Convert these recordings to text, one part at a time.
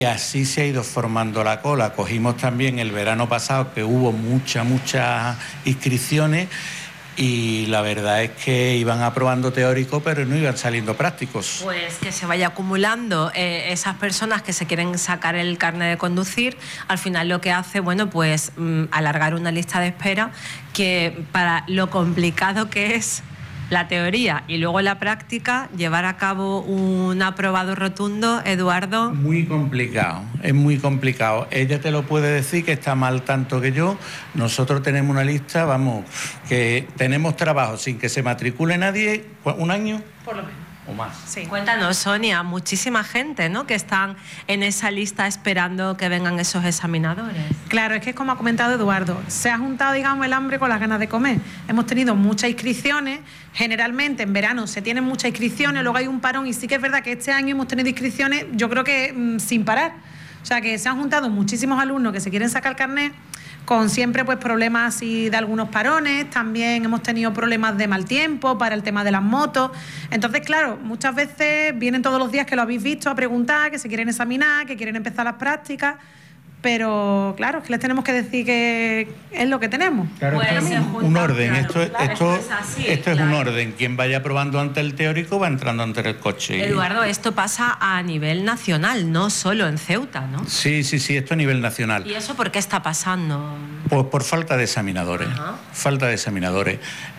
Y así se ha ido formando la cola. Cogimos también el verano pasado, que hubo muchas inscripciones, y la verdad es que iban aprobando teórico, pero no iban saliendo prácticos. Pues que se vaya acumulando esas personas que se quieren sacar el carnet de conducir, al final lo que hace, bueno, pues alargar una lista de espera que, para lo complicado que es la teoría y luego la práctica, llevar a cabo un aprobado rotundo, Eduardo. Muy complicado, es muy complicado. Ella te lo puede decir, que está mal tanto que yo. Nosotros tenemos una lista, vamos, que tenemos trabajo sin que se matricule nadie, ¿un año? Por lo menos. O más. Sí. Cuéntanos, Sonia, muchísima gente, ¿no?, que están en esa lista esperando que vengan esos examinadores. Claro, es que, como ha comentado Eduardo, se ha juntado, digamos, el hambre con las ganas de comer. Hemos tenido muchas inscripciones, generalmente en verano se tienen muchas inscripciones, luego hay un parón, y sí que es verdad que este año hemos tenido inscripciones, yo creo que sin parar. O sea, que se han juntado muchísimos alumnos que se quieren sacar el carnet, con siempre pues problemas así de algunos parones. También hemos tenido problemas de mal tiempo para el tema de las motos. Entonces, claro, muchas veces vienen todos los días, que lo habéis visto, a preguntar, que se quieren examinar, que quieren empezar las prácticas. Pero claro, es que les tenemos que decir que es lo que tenemos. Claro, pues un orden, claro, esto es así, es claro. un orden. Quien vaya probando ante el teórico va entrando ante el coche. Eduardo, esto pasa a nivel nacional, no solo en Ceuta, ¿no? Sí, esto a nivel nacional. ¿Y eso por qué está pasando? Pues por falta de examinadores. Ajá. Falta de examinadores.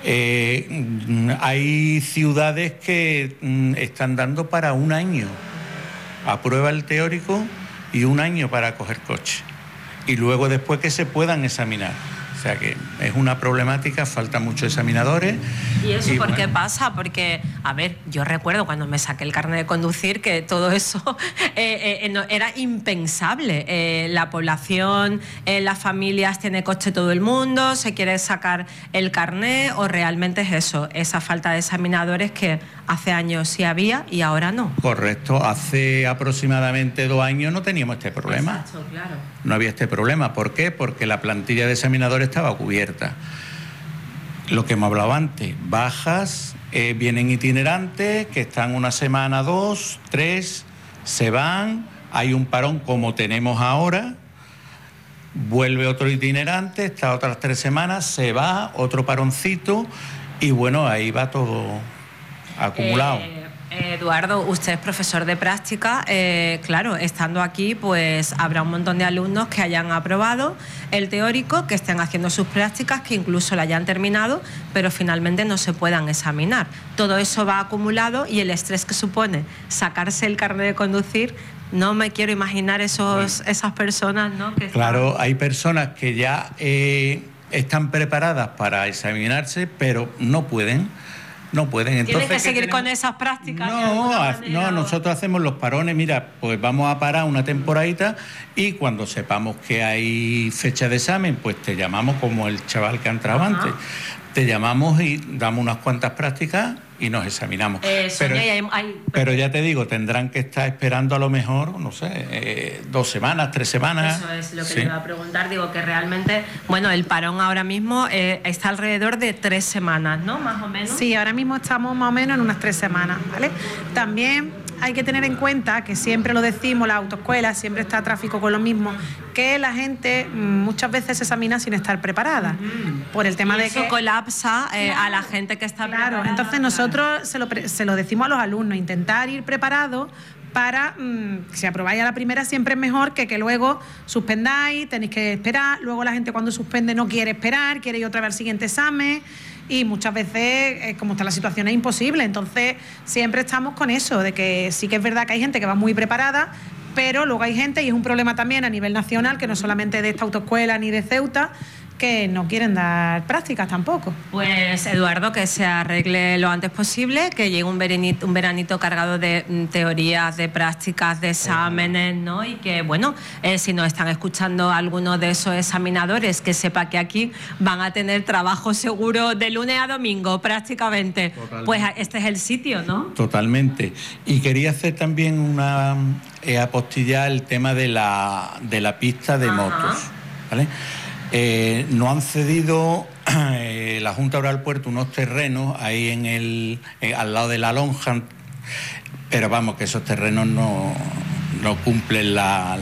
Hay ciudades que están dando para un año. Aprueba el teórico y un año para coger coche. Y luego después que se puedan examinar. O sea que es una problemática, faltan muchos examinadores. ¿Y eso por qué pasa? Porque, a ver, yo recuerdo cuando me saqué el carnet de conducir que todo eso era impensable. La población, las familias, tiene coche todo el mundo, se quiere sacar el carnet, o realmente es eso, esa falta de examinadores que hace años sí había y ahora no. Correcto, hace aproximadamente 2 años no teníamos este problema. Exacto, claro. No había este problema. ¿Por qué? Porque la plantilla de examinadores estaba cubierta. Lo que hemos hablado antes, bajas, vienen itinerantes que están 1 semana, 2, 3, se van, hay un parón como tenemos ahora, vuelve otro itinerante, está otras 3 semanas, se va, otro paroncito, y bueno, ahí va todo acumulado. Eduardo, usted es profesor de práctica, claro, estando aquí pues habrá un montón de alumnos que hayan aprobado el teórico, que estén haciendo sus prácticas, que incluso la hayan terminado, pero finalmente no se puedan examinar. Todo eso va acumulado, y el estrés que supone sacarse el carnet de conducir, no me quiero imaginar esas personas, ¿no? Que claro, hay personas que ya están preparadas para examinarse, pero no pueden. No pueden. Entonces, ¿tienen que seguir con esas prácticas? No, nosotros hacemos los parones. Mira, pues vamos a parar una temporadita, y cuando sepamos que hay fecha de examen, pues te llamamos, como el chaval que ha entrado antes. Te llamamos y damos unas cuantas prácticas y nos examinamos. Pero ya te digo, tendrán que estar esperando a lo mejor, no sé, 2 semanas, 3 semanas. Eso es lo que le iba a preguntar. Digo que realmente, bueno, el parón ahora mismo está alrededor de 3 semanas, ¿no? Más o menos. Sí, ahora mismo estamos más o menos en unas 3 semanas, ¿vale? También hay que tener en cuenta, que siempre lo decimos, las autoescuelas, siempre está tráfico con lo mismo, que la gente muchas veces se examina sin estar preparada, por el tema de eso que colapsa a la gente que está preparada. Entonces nosotros se lo decimos a los alumnos, intentar ir preparados para, si aprobáis a la primera, siempre es mejor que luego suspendáis, tenéis que esperar, luego la gente cuando suspende no quiere esperar, quiere ir otra vez al siguiente examen, y muchas veces, como está la situación, es imposible. Entonces siempre estamos con eso, de que sí que es verdad que hay gente que va muy preparada, pero luego hay gente, y es un problema también a nivel nacional, que no solamente de esta autoescuela ni de Ceuta, que no quieren dar prácticas tampoco. Pues, Eduardo, que se arregle lo antes posible, que llegue un veranito cargado de teorías, de prácticas, de exámenes, ¿no? Y que, bueno, si nos están escuchando algunos de esos examinadores, que sepa que aquí van a tener trabajo seguro de lunes a domingo, prácticamente. Totalmente. Pues este es el sitio, ¿no? Totalmente. Y quería hacer también una apostillar el tema de la pista de motos, ¿vale? No han cedido la Junta Rural Puerto unos terrenos ahí al lado de la lonja, pero vamos, que esos terrenos no cumplen la